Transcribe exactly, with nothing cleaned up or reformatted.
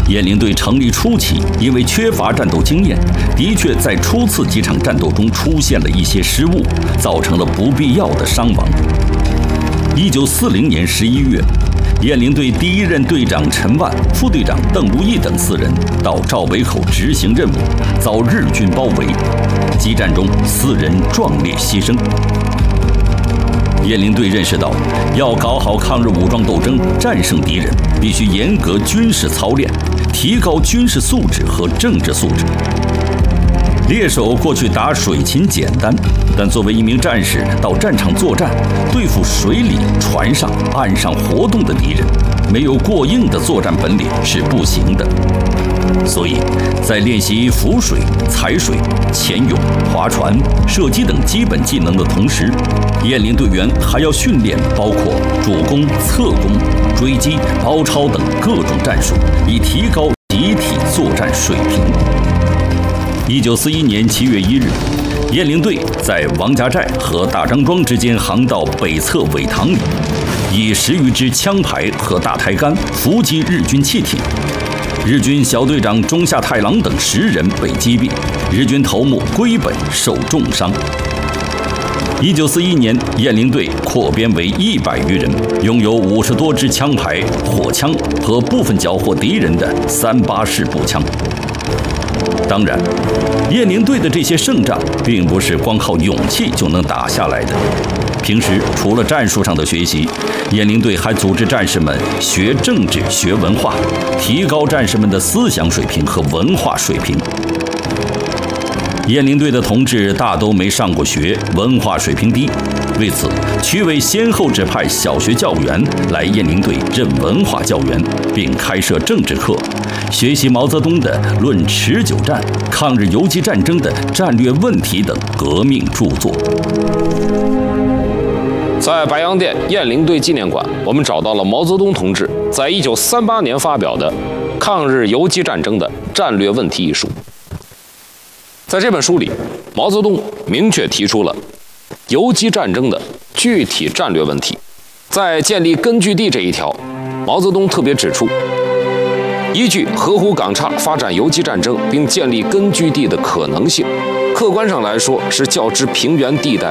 雁翎队成立初期，因为缺乏战斗经验，的确在初次几场战斗中出现了一些失误，造成了不必要的伤亡。一九四零年十一月，雁翎队第一任队长陈万、副队长邓如意等四人到赵围口执行任务，遭日军包围。激战中，四人壮烈牺牲。雁翎队认识到，要搞好抗日武装斗争，战胜敌人，必须严格军事操练，提高军事素质和政治素质。猎手过去打水禽简单，但作为一名战士到战场作战，对付水里、船上、岸上活动的敌人，没有过硬的作战本领是不行的。所以，在练习浮水、踩水、潜泳、划船、射击等基本技能的同时，雁翎队员还要训练包括主攻、侧攻、追击、包抄等各种战术，以提高集体作战水平。一九四一年七月一日，雁翎队在王家寨和大张庄之间航道北侧苇塘里，以十余支枪排和大抬杆伏击日军汽艇。日军小队长中下太郎等十人被击毙，日军头目龟本受重伤。一九四一年，雁翎队扩编为一百余人，拥有五十多支枪排、火枪和部分缴获敌人的三八式步枪。当然，雁翎队的这些胜仗并不是光靠勇气就能打下来的。平时除了战术上的学习，雁翎队还组织战士们学政治、学文化，提高战士们的思想水平和文化水平。雁翎队的同志大都没上过学，文化水平低，为此区委先后指派小学教员来雁翎队任文化教员，并开设政治课，学习毛泽东的《论持久战》、抗日游击战争的战略问题等革命著作。 在白洋淀雁翎队纪念馆，我们找到了毛泽东同志在一九三八年发表的《抗日游击战争的战略问题》一书。在这本书里，毛泽东明确提出了游击战争的具体战略问题。在建立根据地这一条，毛泽东特别指出，依据河湖港岔发展游击战争并建立根据地的可能性，客观上来说是较之平原地带